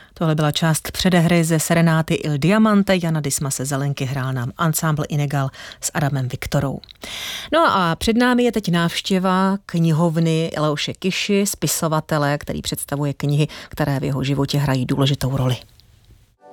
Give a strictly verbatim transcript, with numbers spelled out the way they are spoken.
Tohle byla část předehry ze serenáty Il Diamante Jana Dismase Zelenky, hrál nám Ensemble Inegal s Adamem Viktorou. No a před námi je teď návštěva knihovny Leoše Kiši, spisovatele, který představuje knihy, které v jeho životě hrají důležitou roli.